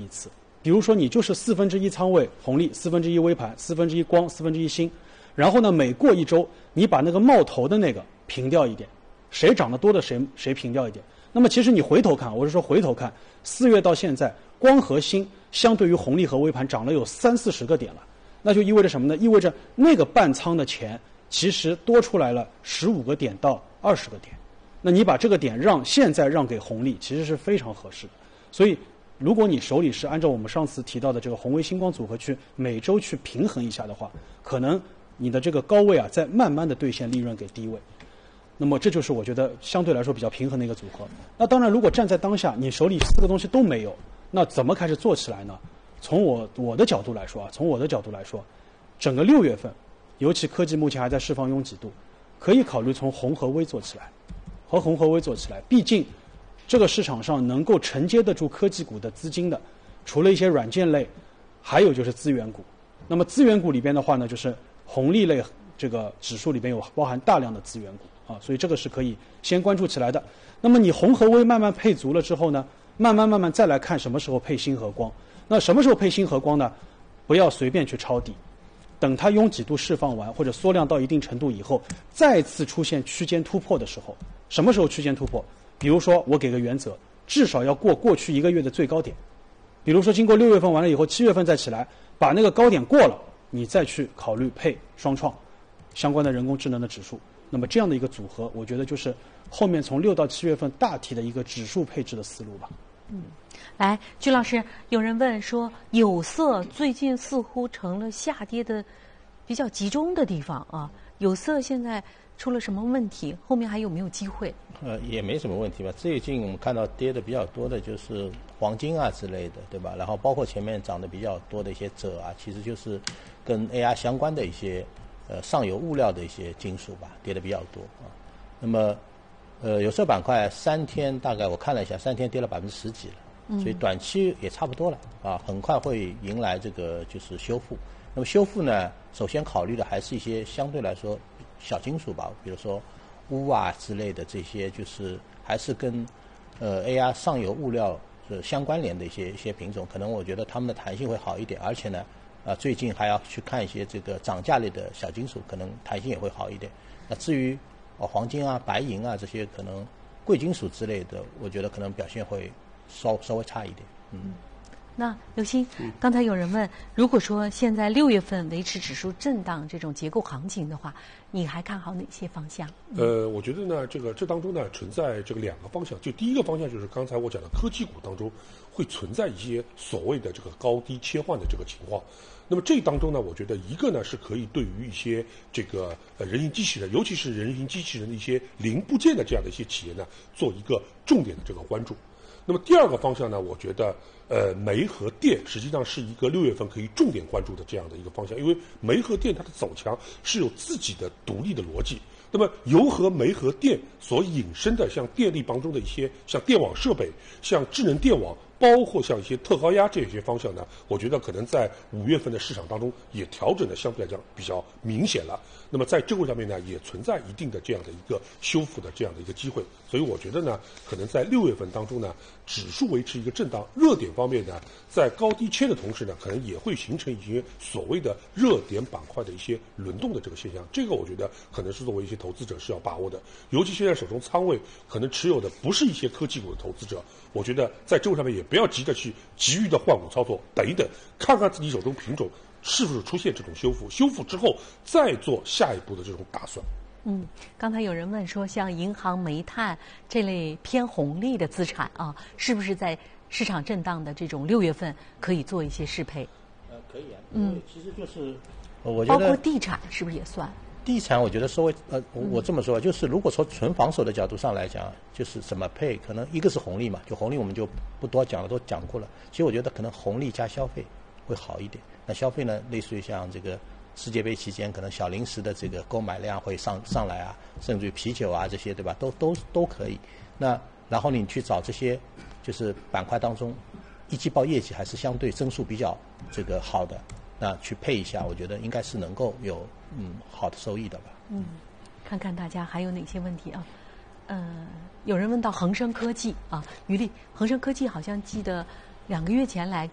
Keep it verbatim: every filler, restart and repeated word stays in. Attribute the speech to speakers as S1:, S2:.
S1: 一次。比如说你就是四分之一仓位红利，四分之一微盘，四分之一光，四分之一锌，然后呢每过一周你把那个冒头的那个平掉一点，谁涨得多的谁谁平掉一点。那么其实你回头看，我是说回头看，四月到现在光和锌相对于红利和微盘涨了有三四十个点了，那就意味着什么呢？意味着那个半仓的钱其实多出来了十五个点到二十个点。那你把这个点让现在让给红利，其实是非常合适的。所以如果你手里是按照我们上次提到的这个红微星光组合去每周去平衡一下的话，可能你的这个高位啊在慢慢的兑现利润给低位。那么这就是我觉得相对来说比较平衡的一个组合。那当然如果站在当下你手里四个东西都没有，那怎么开始做起来呢？从我我的角度来说啊，从我的角度来说，整个六月份，尤其科技目前还在释放拥挤度，可以考虑从红和微做起来，和红和微做起来。毕竟这个市场上能够承接得住科技股的资金的，除了一些软件类，还有就是资源股。那么资源股里边的话呢，就是红利类这个指数里边有包含大量的资源股啊，所以这个是可以先关注起来的。那么你红和微慢慢配足了之后呢，慢慢慢慢再来看什么时候配锌和光。那什么时候配锌和光呢？不要随便去抄底，等它拥挤度释放完或者缩量到一定程度以后，再次出现区间突破的时候，什么时候区间突破？比如说我给个原则，至少要过过去一个月的最高点。比如说经过六月份完了以后，七月份再起来，把那个高点过了，你再去考虑配双创相关的人工智能的指数。那么这样的一个组合，我觉得就是后面从六到七月份大体的一个指数配置的思路吧。
S2: 嗯，来，鞠老师，有人问说，有色最近似乎成了下跌的比较集中的地方啊，有色现在出了什么问题？后面还有没有机会？
S3: 呃，也没什么问题吧。最近我们看到跌的比较多的就是黄金啊之类的，对吧？然后包括前面涨得比较多的一些锗啊，其实就是跟 A I 相关的一些呃上游物料的一些金属吧，跌的比较多啊。那么呃有色板块三天大概我看了一下，三天跌了百分之十几了，所以短期也差不多了啊，很快会迎来这个就是修复。那么修复呢，首先考虑的还是一些相对来说小金属吧，比如说钨啊之类的这些，就是还是跟呃 A I 上游物料是相关联的一些一些品种，可能我觉得它们的弹性会好一点，而且呢，啊、呃、最近还要去看一些这个涨价类的小金属，可能弹性也会好一点。那至于哦黄金啊、白银啊这些可能贵金属之类的，我觉得可能表现会稍稍微差一点，嗯。
S2: 那刘鑫，刚才有人问，如果说现在六月份维持指数震荡这种结构行情的话，你还看好哪些方向？
S4: 呃，我觉得呢，这个这当中呢存在这个两个方向，就第一个方向就是刚才我讲的科技股当中会存在一些所谓的这个高低切换的这个情况。那么这当中呢，我觉得一个呢是可以对于一些这个呃人形机器人，尤其是人形机器人的一些零部件的这样的一些企业呢，做一个重点的这个关注。那么第二个方向呢，我觉得呃煤和电实际上是一个六月份可以重点关注的这样的一个方向，因为煤和电它的走强是有自己的独立的逻辑。那么油和煤和电所引申的像电力当中的一些像电网设备、像智能电网，包括像一些特高压这些方向呢，我觉得可能在五月份的市场当中也调整的相对来讲比较明显了。那么在这个上面呢，也存在一定的这样的一个修复的这样的一个机会。所以我觉得呢，可能在六月份当中呢，指数维持一个震荡，热点方面呢，在高低切的同时呢，可能也会形成一些所谓的热点板块的一些轮动的这个现象。这个我觉得可能是作为一些投资者是要把握的，尤其现在手中仓位可能持有的不是一些科技股的投资者，我觉得在这个上面也不要急着去急于的换股操作，等一等，看看自己手中品种是不是出现这种修复，修复之后再做下一步的这种打算。
S2: 嗯，刚才有人问说，像银行、煤炭这类偏红利的资产啊，是不是在市场震荡的这种六月份可以做一些适配？
S3: 呃，可以啊，
S2: 嗯，
S3: 其实就是我觉得
S2: 包括地产是不是也算？
S3: 地产我觉得稍微呃，我这么说，就是如果从纯防守的角度上来讲，就是怎么配，可能一个是红利嘛，就红利我们就不多讲了，都讲过了。其实我觉得可能红利加消费会好一点。那消费呢，类似于像这个世界杯期间，可能小零食的这个购买量会上上来啊，甚至于啤酒啊这些，对吧？都都都可以。那然后你去找这些就是板块当中一季报业绩还是相对增速比较这个好的，那去配一下，我觉得应该是能够有嗯好的收益的吧。
S2: 嗯，看看大家还有哪些问题啊？呃，有人问到恒生科技啊，于力，恒生科技好像记得两个月前来